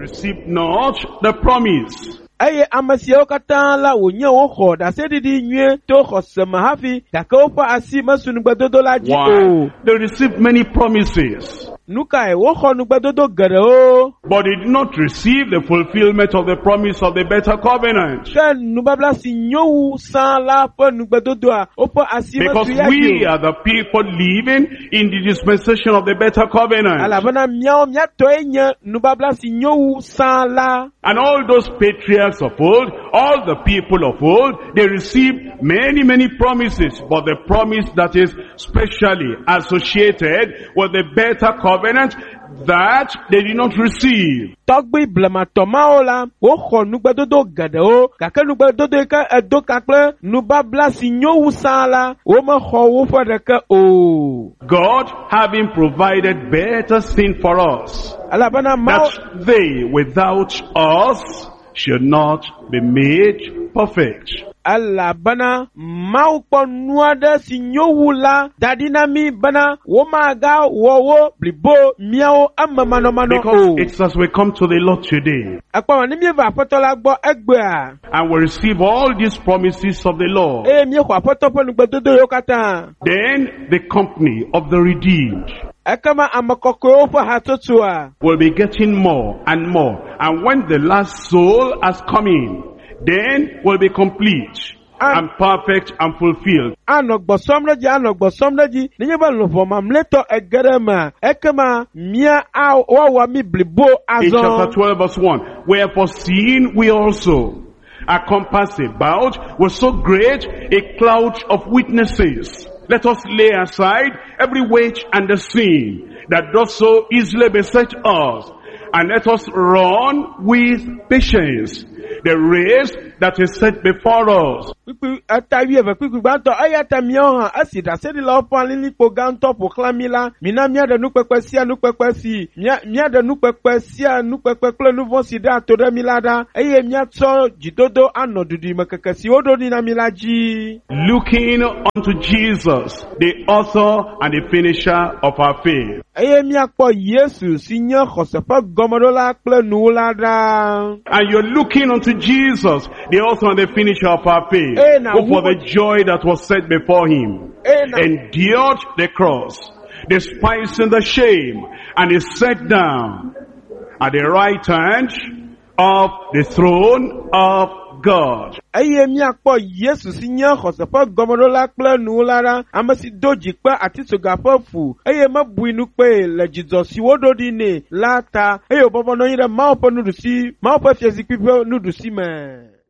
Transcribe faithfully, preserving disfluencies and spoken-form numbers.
received not the promise. Eye amasiao kata la wonye wo kho da se didi nwie to kho sema hafi da ko fa asi masunu gbadodo la ji o. They received many promises, Nuka e wo kho nu gbadodo gere o. but they did not receive the fulfillment of the promise of the better covenant. Ke nu babla si nyowu san la po nu gbadodo a o po asi Because masu ya we ji. are the people living in the dispensation of the better covenant. Ala bana miao mia to enye nu babla si nyowu san la. And all those patriarchs of old, all the people of old, they received many, many promises. But the promise that is specially associated with the better covenant, that they did not receive. Togbi blama toma ola wo kho nu gbadodo gede o ka ke nu gbadodo ka edo ka ple nu babla si nyowu san la o ma kho wo fo de ke o. God having provided better thing for us, Ala bana ma that they without us should not be made perfect. Ala bana mau ponuada si nyowu la dadina mi bana wo maga wo wo blibo miao amama no mano Because o. it's as we come to the Lord today, Akpa wani mi va apotola gbo egbe a. and we receive all these promises of the Lord, E mi ko apotopo nu gbadodo yo kata. then the company of the redeemed Akama amakoko o fa hatotu a. will be getting more and more. And when the last soul has come in, then will be complete and perfect and fulfilled. Anogbo somleji anogbo somleji ninye ba lo fo mamleto egerema ekema mia a wa wa mi blibo In chapter azon. twelve verse one, wherefore seeing we also are compassed about with so great a cloud of witnesses, let us lay aside every weight and the sin that does so easily beset us, and let us run with patience the race that is set before us. Pipi atawi eve pipi gbanto ayata mian han asida se di lo pan lili po ganto po klamila mina mia de nu pepe sia nu pepe si mia mia de nu pepe sia nu pepe klo nu von sida to de milada eye mia to jidodo anodudi makaka si odo ni na milaji. Looking unto Jesus, the author and the finisher of our faith. Eye mia po Yesu si nyan khosefa gomodola kle nu lada. And you're looking unto Jesus, the author and the finisher of our faith, Eh, now who for who- the joy that was set before him, Eh, now- endured the cross, despising the shame, and is set down at the right hand of the throne of God. Eye mi akpo Yesu si nyan khosefa gomodola kple nu lara amasi doji pe ati soga fofu eye ma buinu pe le Jesus si wodo di ne lata eye obobo no yire ma opo nudusi ma opo fiezi pipe nudusi me.